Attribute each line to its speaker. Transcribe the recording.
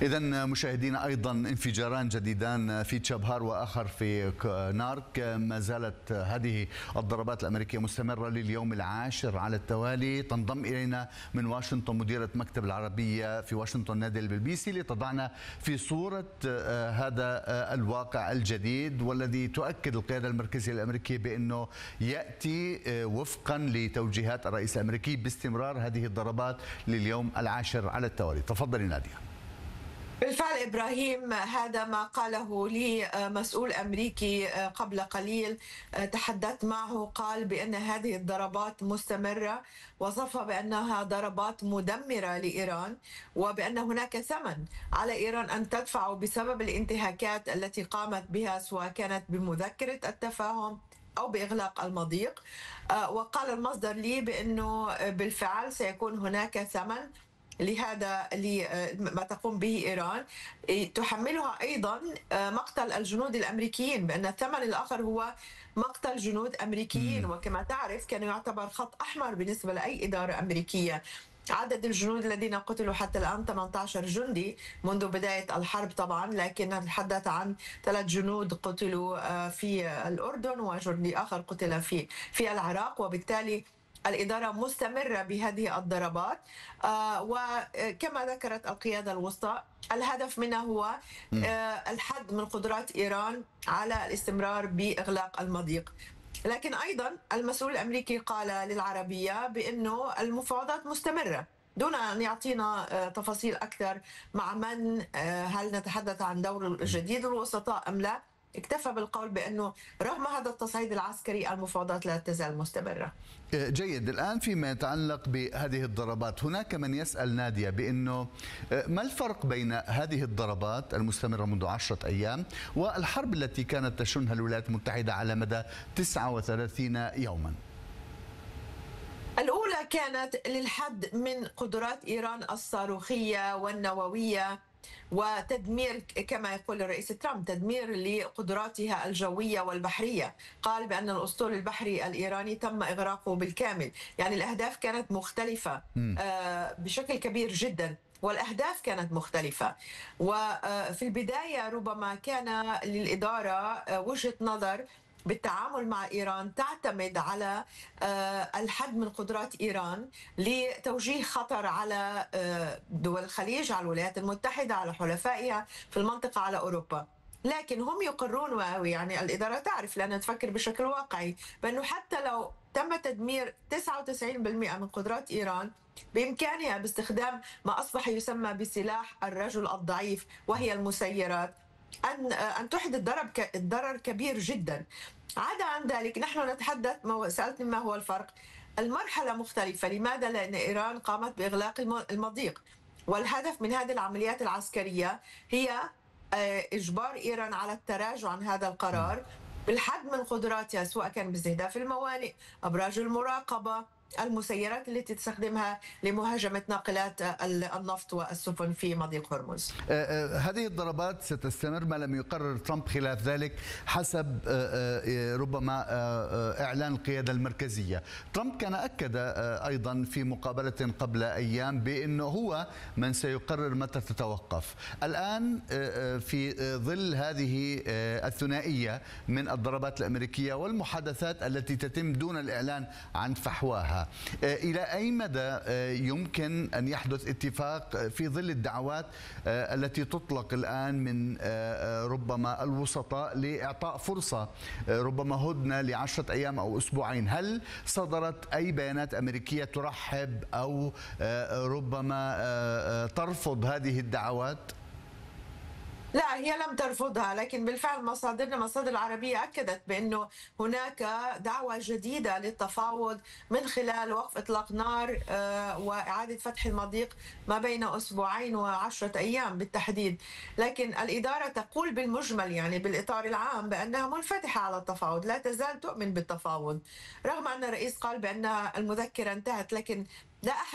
Speaker 1: إذا مشاهدينا، أيضا انفجاران جديدان في تشابهار وآخر في نارك. ما زالت هذه الضربات الأمريكية مستمرة لليوم العاشر على التوالي. تنضم إلينا من واشنطن مديرة مكتب العربية في واشنطن نادية البلبيسي لتضعنا في صورة هذا الواقع الجديد، والذي تؤكد القيادة المركزية الأمريكية بأنه يأتي وفقا لتوجيهات الرئيس الأمريكي باستمرار هذه الضربات لليوم العاشر على التوالي. تفضلي نادية.
Speaker 2: بالفعل إبراهيم، هذا ما قاله لي مسؤول أمريكي قبل قليل. تحدثت معه، قال بأن هذه الضربات مستمرة، وصفها بأنها ضربات مدمرة لإيران، وبأن هناك ثمن على إيران أن تدفع بسبب الانتهاكات التي قامت بها، سواء كانت بمذكرة التفاهم أو بإغلاق المضيق. وقال المصدر لي بأنه بالفعل سيكون هناك ثمن لهذا ما تقوم به إيران، تحملها أيضا مقتل الجنود الأمريكيين، بأن الثمن الآخر هو مقتل جنود أمريكيين. وكما تعرف كان يعتبر خط أحمر بالنسبة لأي إدارة أمريكية. عدد الجنود الذين قتلوا حتى الآن 18 جندي منذ بداية الحرب طبعا، لكن نتحدث عن 3 جنود قتلوا في الأردن وجندي آخر قتل في العراق. وبالتالي الإدارة مستمرة بهذه الضربات، وكما ذكرت القيادة الوسطى الهدف منها هو الحد من قدرات إيران على الاستمرار بإغلاق المضيق. لكن أيضا المسؤول الأمريكي قال للعربية بأنه المفاوضات مستمرة دون أن يعطينا تفاصيل أكثر مع من، هل نتحدث عن دور جديد الوسطاء أم لا. اكتفى بالقول بأنه رغم هذا التصعيد العسكري المفاوضات لا تزال مستمرة.
Speaker 1: جيد. الآن فيما يتعلق بهذه الضربات، هناك من يسأل نادية بأنه ما الفرق بين هذه الضربات المستمرة منذ 10 أيام والحرب التي كانت تشنها الولايات المتحدة على مدى 39 يوما؟
Speaker 2: الأولى كانت للحد من قدرات إيران الصاروخية والنووية وتدمير، كما يقول الرئيس ترامب، تدمير لقدراتها الجوية والبحرية. قال بأن الأسطول البحري الإيراني تم إغراقه بالكامل. يعني الأهداف كانت مختلفة بشكل كبير جدا، والأهداف كانت مختلفة. وفي البداية ربما كان للإدارة وجهة نظر بالتعامل مع إيران تعتمد على الحد من قدرات إيران لتوجيه خطر على دول الخليج، على الولايات المتحدة، على حلفائها في المنطقة، على أوروبا. لكن هم يقرون، يعني الإدارة تعرف لأنها تفكر بشكل واقعي، بأنه حتى لو تم تدمير 99% من قدرات إيران، بإمكانها باستخدام ما أصبح يسمى بسلاح الرجل الضعيف وهي المسيرات أن تحدث ضرر كبير جدا. عدا عن ذلك نحن نتحدث، سألتني ما هو الفرق. المرحلة مختلفة. لماذا؟ لأن إيران قامت بإغلاق المضيق، والهدف من هذه العمليات العسكرية هي إجبار إيران على التراجع عن هذا القرار بالحد من قدراتها، سواء كان باستهداف الموانئ، أبراج المراقبة، المسيرات التي تستخدمها لمهاجمة ناقلات النفط والسفن في مضيق هرمز.
Speaker 1: هذه الضربات ستستمر ما لم يقرر ترامب خلاف ذلك حسب ربما إعلان القيادة المركزية. ترامب كان أكد أيضا في مقابلة قبل أيام بأنه هو من سيقرر متى تتوقف. الآن في ظل هذه الثنائية من الضربات الأمريكية والمحادثات التي تتم دون الإعلان عن فحواها، إلى أي مدى يمكن أن يحدث اتفاق في ظل الدعوات التي تطلق الآن من ربما الوسطاء لإعطاء فرصة ربما هدنة ل10 أيام أو أسبوعين؟ هل صدرت أي بيانات أمريكية ترحب أو ربما ترفض هذه الدعوات؟
Speaker 2: لا، هي لم ترفضها، لكن بالفعل مصادر العربية أكدت بأنه هناك دعوة جديدة للتفاوض من خلال وقف إطلاق نار وإعادة فتح المضيق ما بين أسبوعين و10 أيام بالتحديد. لكن الإدارة تقول بالمجمل، يعني بالإطار العام، بأنها منفتحة على التفاوض، لا تزال تؤمن بالتفاوض، رغم أن الرئيس قال بأن المذكرة انتهت. لكن لا أحد